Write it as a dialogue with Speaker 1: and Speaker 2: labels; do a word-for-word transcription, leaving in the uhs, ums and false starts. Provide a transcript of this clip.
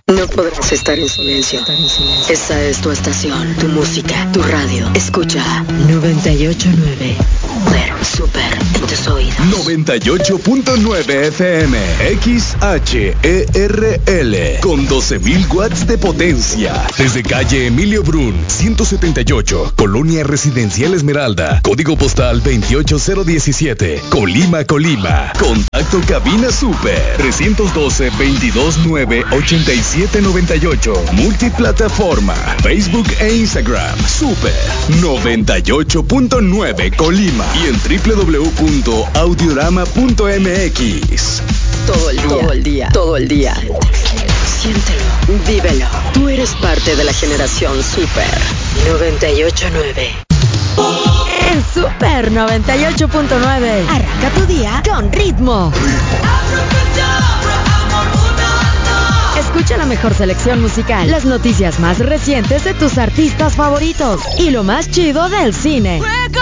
Speaker 1: No podrás estar en silencio. Esta es tu estación, tu música, tu radio. Escucha noventa y ocho punto nueve. Super en tus oídos.
Speaker 2: noventa y ocho punto nueve F M. X H E R L. Con doce mil watts de potencia. Desde calle Emilio Brun, ciento setenta y ocho. Colonia Residencial Esmeralda. Código postal veintiocho cero diecisiete. Colima, Colima. Contacto cabina super. trescientos doce, veintidós nueve, ochenta y siete noventa y ocho. Multiplataforma. Facebook e Instagram. Super noventa y ocho punto nueve Colima. Y en doble u doble u doble u punto audiorama punto m x.
Speaker 1: Todo el día, todo el día, todo el día. Siéntelo, vívelo. Tú eres parte de la generación Super noventa y ocho punto nueve.
Speaker 3: En Super noventa y ocho punto nueve. Arranca tu día con ritmo. Escucha la mejor selección musical, las noticias más recientes de tus artistas favoritos y lo más chido del cine.